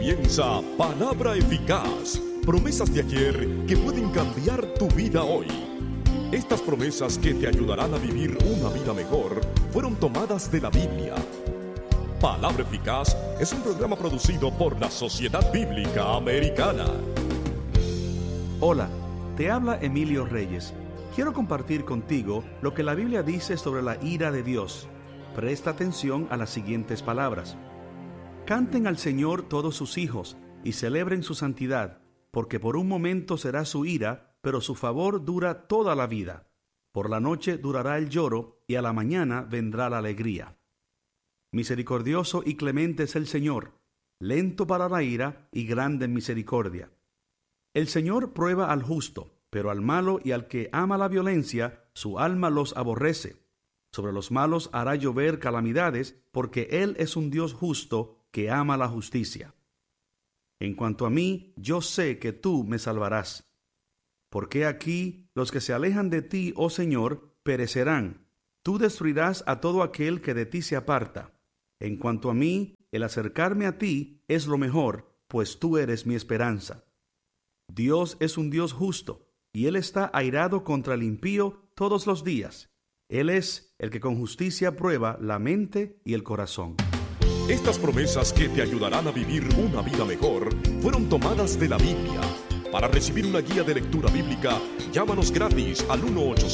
Piensa Palabra Eficaz, promesas de ayer que pueden cambiar tu vida hoy. Estas promesas que te ayudarán a vivir una vida mejor fueron tomadas de la Biblia. Palabra Eficaz es un programa producido por la Sociedad Bíblica Americana. Hola, te habla Emilio Reyes. Quiero compartir contigo lo que la Biblia dice sobre la ira de Dios. Presta atención a las siguientes palabras. Canten al Señor todos sus hijos y celebren su santidad, porque por un momento será su ira, pero su favor dura toda la vida. Por la noche durará el lloro y a la mañana vendrá la alegría. Misericordioso y clemente es el Señor, lento para la ira y grande en misericordia. El Señor prueba al justo, pero al malo y al que ama la violencia, su alma los aborrece. Sobre los malos hará llover calamidades, porque Él es un Dios justo que ama la justicia. En cuanto a mí, yo sé que tú me salvarás. Porque aquí los que se alejan de ti, oh Señor, perecerán. Tú destruirás a todo aquel que de ti se aparta. En cuanto a mí, el acercarme a ti es lo mejor, pues tú eres mi esperanza. Dios es un Dios justo, y Él está airado contra el impío todos los días. Él es el que con justicia prueba la mente y el corazón. Estas promesas que te ayudarán a vivir una vida mejor fueron tomadas de la Biblia. Para recibir una guía de lectura bíblica, llámanos gratis al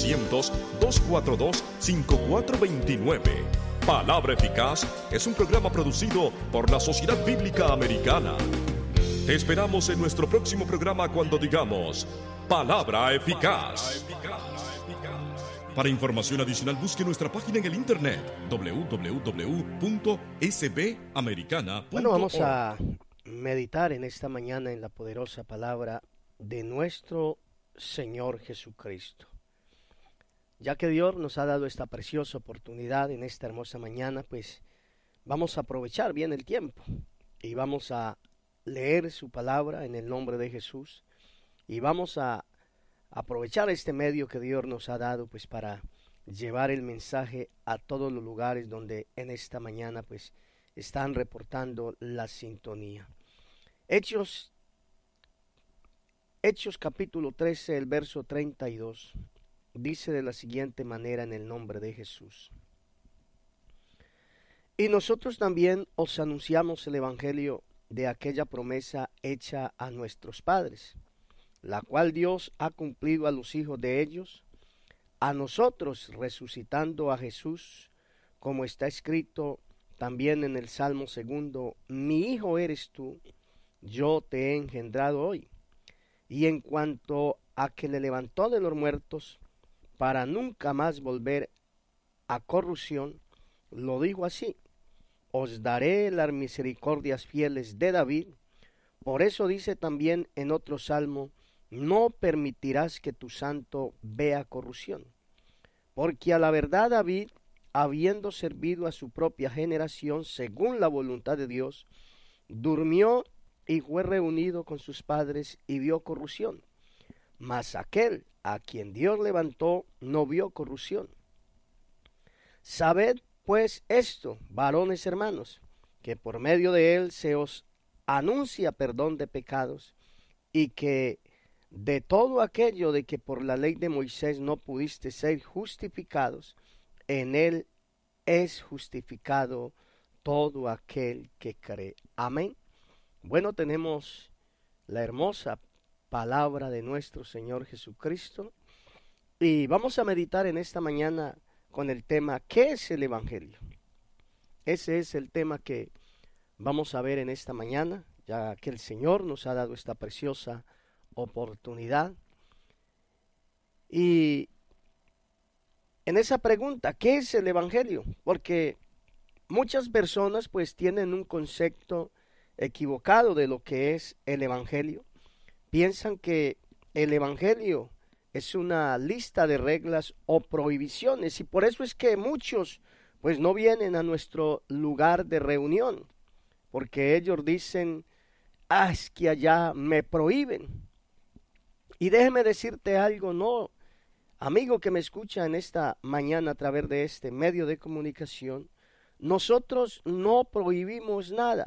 1-800-242-5429. Palabra Eficaz es un programa producido por la Sociedad Bíblica Americana. Te esperamos en nuestro próximo programa cuando digamos Palabra Eficaz. Para información adicional busque nuestra página en el internet www.sbamericana.org. Bueno, vamos a meditar en esta mañana en la poderosa palabra de nuestro Señor Jesucristo. Ya que Dios nos ha dado esta preciosa oportunidad en esta hermosa mañana, pues vamos a aprovechar bien el tiempo y vamos a leer su palabra en el nombre de Jesús y vamos a aprovechar este medio que Dios nos ha dado pues para llevar el mensaje a todos los lugares donde en esta mañana pues están reportando la sintonía. Hechos capítulo 13, el verso 32 dice de la siguiente manera en el nombre de Jesús: y nosotros también os anunciamos el evangelio de aquella promesa hecha a nuestros padres, la cual Dios ha cumplido a los hijos de ellos, a nosotros resucitando a Jesús, como está escrito también en el Salmo 2: mi hijo eres tú, yo te he engendrado hoy. Y en cuanto a que le levantó de los muertos, para nunca más volver a corrupción, lo dijo así: os daré las misericordias fieles de David. Por eso dice también en otro salmo: no permitirás que tu santo vea corrupción. Porque a la verdad David, habiendo servido a su propia generación según la voluntad de Dios, durmió y fue reunido con sus padres y vio corrupción. Mas aquel a quien Dios levantó no vio corrupción. Sabed pues esto, varones hermanos, que por medio de él se os anuncia perdón de pecados, y que de todo aquello de que por la ley de Moisés no pudiste ser justificados, en él es justificado todo aquel que cree. Amén. Bueno, tenemos la hermosa palabra de nuestro Señor Jesucristo y vamos a meditar en esta mañana con el tema ¿qué es el evangelio? Ese es el tema que vamos a ver en esta mañana, ya que el Señor nos ha dado esta preciosa oportunidad. Y en esa pregunta, ¿qué es el evangelio? Porque muchas personas pues tienen un concepto equivocado de lo que es el evangelio. Piensan que el evangelio es una lista de reglas o prohibiciones, y por eso es que muchos pues no vienen a nuestro lugar de reunión, porque ellos dicen: es que allá me prohíben. Y déjeme decirte algo, no, amigo que me escucha en esta mañana a través de este medio de comunicación, nosotros no prohibimos nada.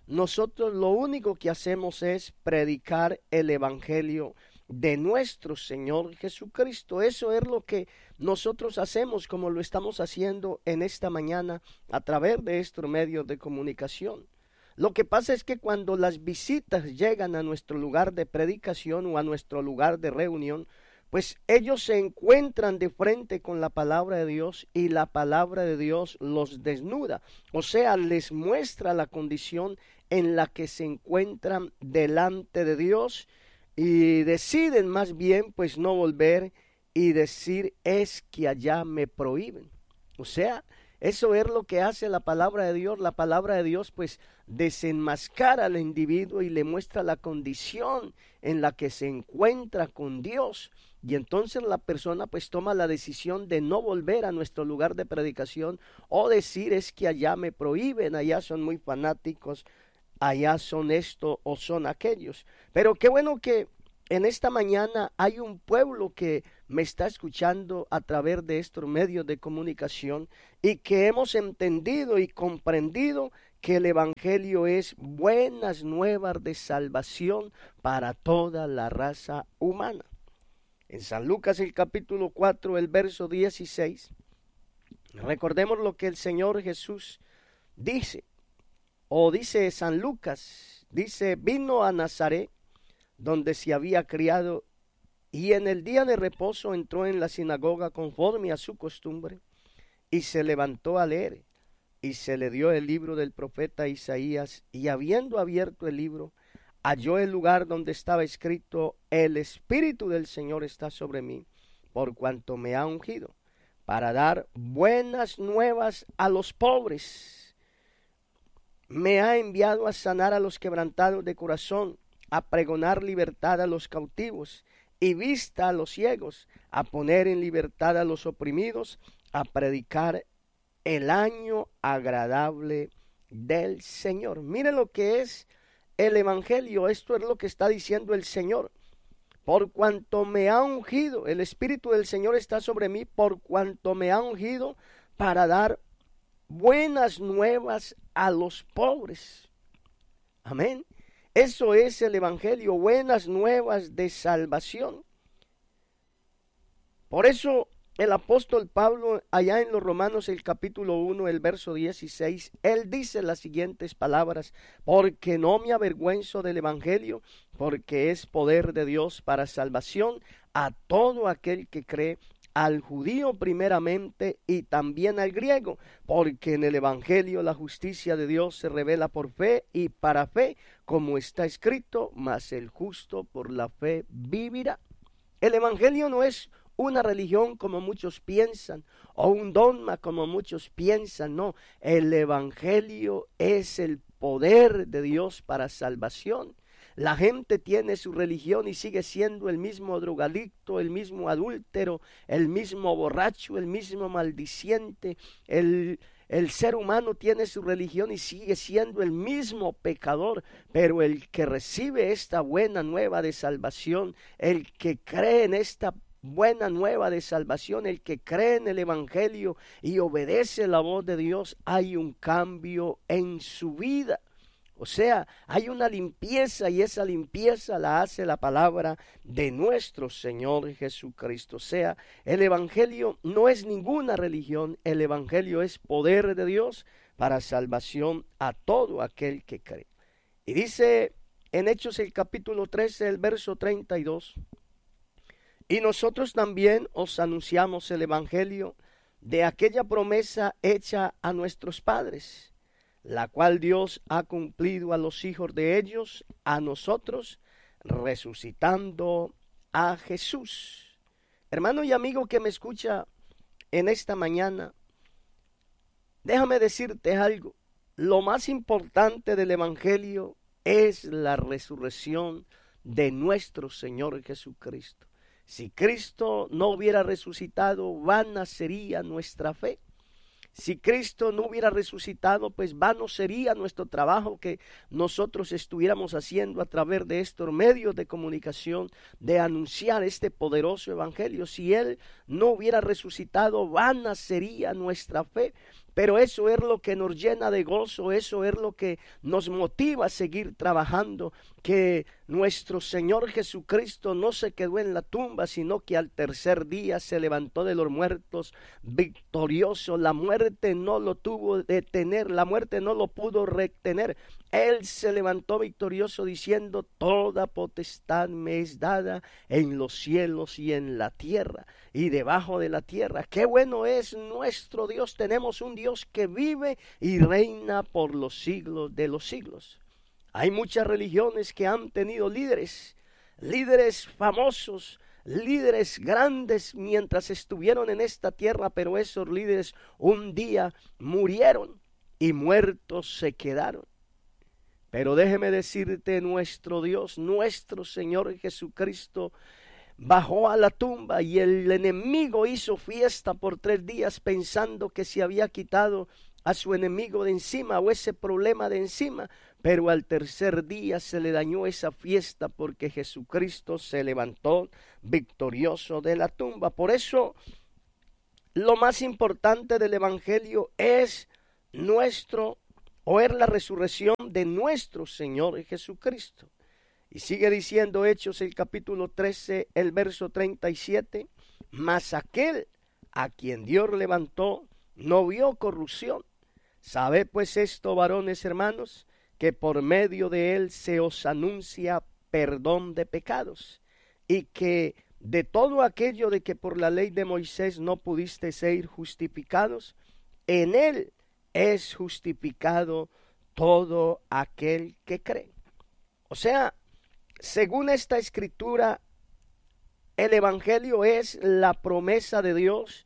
nosotros lo único que hacemos es predicar el evangelio de nuestro Señor Jesucristo. Eso es lo que nosotros hacemos, como lo estamos haciendo en esta mañana a través de estos medios de comunicación. Lo que pasa es que cuando las visitas llegan a nuestro lugar de predicación o a nuestro lugar de reunión, pues ellos se encuentran de frente con la palabra de Dios y la palabra de Dios los desnuda, o sea, les muestra la condición en la que se encuentran delante de Dios y deciden más bien pues no volver y decir es que allá me prohíben. O sea, eso es lo que hace la palabra de Dios. La palabra de Dios pues desenmascara al individuo y le muestra la condición en la que se encuentra con Dios. Y entonces la persona pues toma la decisión de no volver a nuestro lugar de predicación o decir es que allá me prohíben, allá son muy fanáticos, allá son esto o son aquellos. Pero qué bueno que en esta mañana hay un pueblo que me está escuchando a través de estos medios de comunicación y que hemos entendido y comprendido que el evangelio es buenas nuevas de salvación para toda la raza humana. En San Lucas el capítulo 4, el verso 16, recordemos lo que el Señor Jesús dice, o dice San Lucas, dice, vino a Nazaret, donde se había criado, y en el día de reposo entró en la sinagoga conforme a su costumbre, y se levantó a leer, y se le dio el libro del profeta Isaías, y habiendo abierto el libro, halló el lugar donde estaba escrito, el Espíritu del Señor está sobre mí, por cuanto me ha ungido, para dar buenas nuevas a los pobres. Me ha enviado a sanar a los quebrantados de corazón, a pregonar libertad a los cautivos y vista a los ciegos, a poner en libertad a los oprimidos, a predicar el año agradable del Señor. Miren lo que es el evangelio, esto es lo que está diciendo el Señor. Por cuanto me ha ungido, el Espíritu del Señor está sobre mí, por cuanto me ha ungido para dar buenas nuevas a los pobres. Amén. Eso es el evangelio, buenas nuevas de salvación. Por eso el apóstol Pablo, allá en los Romanos el capítulo 1, el verso 16, él dice las siguientes palabras, porque no me avergüenzo del evangelio, porque es poder de Dios para salvación a todo aquel que cree, al judío primeramente y también al griego, porque en el evangelio la justicia de Dios se revela por fe y para fe, como está escrito, mas el justo por la fe vivirá. El evangelio no es una religión como muchos piensan, o un dogma como muchos piensan, no, el evangelio es el poder de Dios para salvación. La gente tiene su religión y sigue siendo el mismo drogadicto, el mismo adúltero, el mismo borracho, el mismo maldiciente. El ser humano tiene su religión y sigue siendo el mismo pecador, pero el que recibe esta buena nueva de salvación, el que cree en esta buena nueva de salvación, el que cree en el evangelio y obedece la voz de Dios, hay un cambio en su vida. O sea, hay una limpieza y esa limpieza la hace la palabra de nuestro Señor Jesucristo. O sea, el evangelio no es ninguna religión, el evangelio es poder de Dios para salvación a todo aquel que cree. Y dice en Hechos el capítulo 13, el verso 32, y nosotros también os anunciamos el evangelio de aquella promesa hecha a nuestros padres, la cual Dios ha cumplido a los hijos de ellos, a nosotros, resucitando a Jesús. Hermano y amigo que me escucha en esta mañana, déjame decirte algo. Lo más importante del evangelio es la resurrección de nuestro Señor Jesucristo. Si Cristo no hubiera resucitado, vana sería nuestra fe. Si Cristo no hubiera resucitado, pues vano sería nuestro trabajo que nosotros estuviéramos haciendo a través de estos medios de comunicación, de anunciar este poderoso evangelio. Si Él no hubiera resucitado, vana sería nuestra fe. pero eso es lo que nos llena de gozo, eso es lo que nos motiva a seguir trabajando, que nuestro Señor Jesucristo no se quedó en la tumba, sino que al tercer día se levantó de los muertos victorioso. La muerte no lo tuvo detener, la muerte no lo pudo retener. Él se levantó victorioso diciendo: toda potestad me es dada en los cielos y en la tierra y debajo de la tierra. Qué bueno es nuestro Dios. Tenemos un Dios que vive y reina por los siglos de los siglos. Hay muchas religiones que han tenido líderes famosos, líderes grandes mientras estuvieron en esta tierra, pero esos líderes un día murieron y muertos se quedaron. Pero déjeme decirte, nuestro Dios, nuestro Señor Jesucristo, bajó a la tumba y el enemigo hizo fiesta por 3 días pensando que se había quitado a su enemigo de encima o ese problema de encima, pero al tercer día se le dañó esa fiesta porque Jesucristo se levantó victorioso de la tumba. Por eso lo más importante del Evangelio es la resurrección de nuestro Señor Jesucristo. Y sigue diciendo Hechos el capítulo 13, el verso 37, mas aquel a quien Dios levantó no vio corrupción. Sabed pues esto, varones hermanos, que por medio de él se os anuncia perdón de pecados, y que de todo aquello de que por la ley de Moisés no pudisteis ser justificados, en él es justificado todo aquel que cree. O sea, según esta escritura, el Evangelio es la promesa de Dios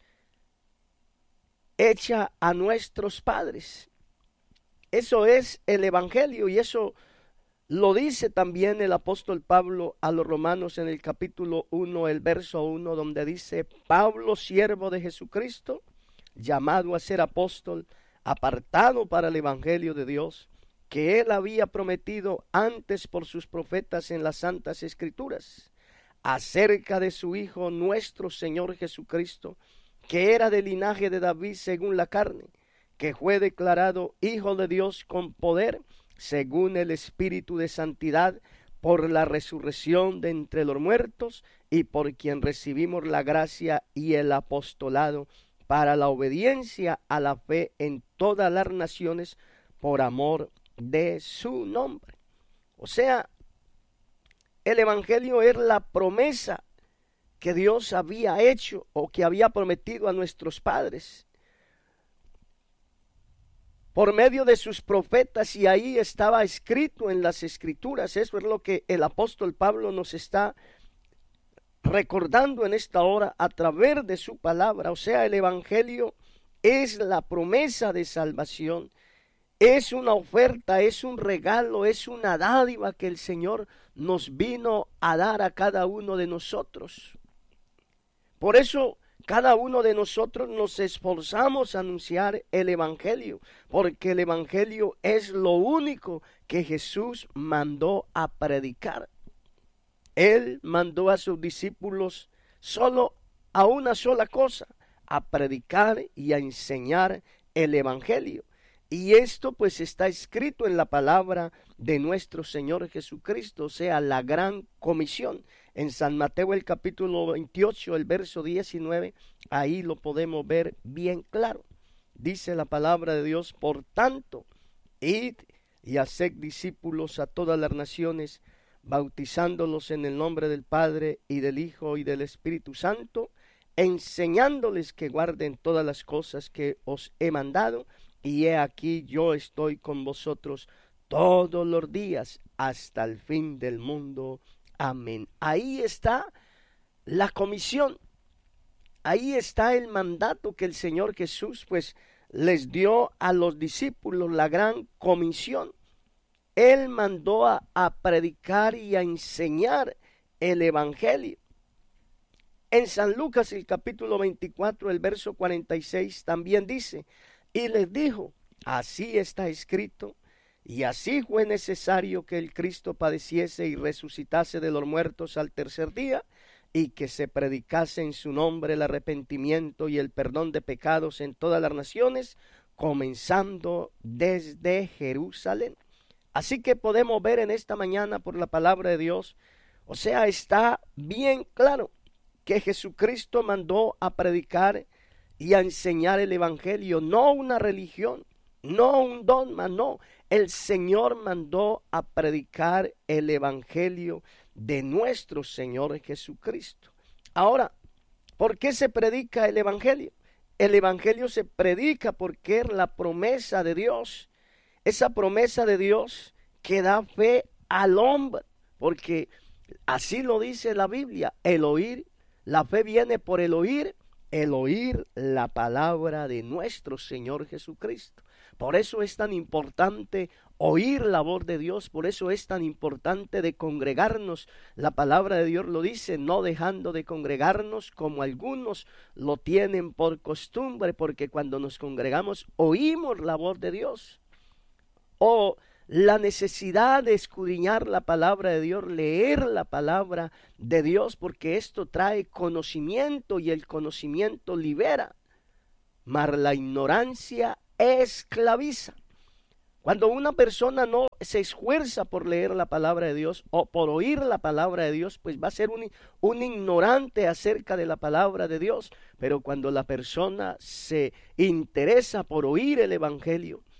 hecha a nuestros padres. Eso es el Evangelio, y eso lo dice también el apóstol Pablo a los romanos en el capítulo 1, el verso 1, donde dice: Pablo, siervo de Jesucristo, llamado a ser apóstol, apartado para el Evangelio de Dios, que él había prometido antes por sus profetas en las santas escrituras, acerca de su Hijo nuestro Señor Jesucristo, que era del linaje de David según la carne, que fue declarado Hijo de Dios con poder, según el Espíritu de santidad, por la resurrección de entre los muertos, y por quien recibimos la gracia y el apostolado para la obediencia a la fe en todas las naciones, por amor de su nombre. O sea, el Evangelio es la promesa que Dios había hecho o que había prometido a nuestros padres por medio de sus profetas, y ahí estaba escrito en las escrituras. Eso es lo que el apóstol Pablo nos está recordando en esta hora a través de su palabra. O sea, el Evangelio es la promesa de salvación, es una oferta, es un regalo, es una dádiva que el Señor nos vino a dar a cada uno de nosotros. Por eso cada uno de nosotros nos esforzamos a anunciar el Evangelio, porque el Evangelio es lo único que Jesús mandó a predicar. Él mandó a sus discípulos solo a una sola cosa: a predicar y a enseñar el Evangelio. Y esto pues está escrito en la palabra de nuestro Señor Jesucristo, o sea, la gran comisión. En San Mateo el capítulo 28, el verso 19, ahí lo podemos ver bien claro. Dice la palabra de Dios: por tanto, id y haced discípulos a todas las naciones, bautizándolos en el nombre del Padre y del Hijo y del Espíritu Santo, enseñándoles que guarden todas las cosas que os he mandado, y he aquí yo estoy con vosotros todos los días hasta el fin del mundo. Amén. Ahí está la comisión, ahí está el mandato que el Señor Jesús pues les dio a los discípulos, la gran comisión. Él mandó a predicar y a enseñar el Evangelio. En San Lucas el capítulo 24, el verso 46 también dice: y les dijo: así está escrito, y así fue necesario que el Cristo padeciese y resucitase de los muertos al tercer día, y que se predicase en su nombre el arrepentimiento y el perdón de pecados en todas las naciones, comenzando desde Jerusalén. Así que podemos ver en esta mañana por la palabra de Dios, o sea, está bien claro que Jesucristo mandó a predicar y a enseñar el evangelio, no una religión, no un dogma, no. El Señor mandó a predicar el evangelio de nuestro Señor Jesucristo. Ahora, ¿por qué se predica el evangelio? El evangelio se predica porque es la promesa de Dios. Esa promesa de Dios que da fe al hombre, porque así lo dice la Biblia, el oír, la fe viene por el oír la palabra de nuestro Señor Jesucristo. Por eso es tan importante oír la voz de Dios, por eso es tan importante de congregarnos. La palabra de Dios lo dice, no dejando de congregarnos como algunos lo tienen por costumbre, porque cuando nos congregamos oímos la voz de Dios. O la necesidad de escudriñar la palabra de Dios, leer la palabra de Dios, porque esto trae conocimiento y el conocimiento libera, mas la ignorancia esclaviza. Cuando una persona no se esfuerza por leer la palabra de Dios o por oír la palabra de Dios, pues va a ser un ignorante acerca de la palabra de Dios. Pero cuando la persona se interesa por oír el evangelio,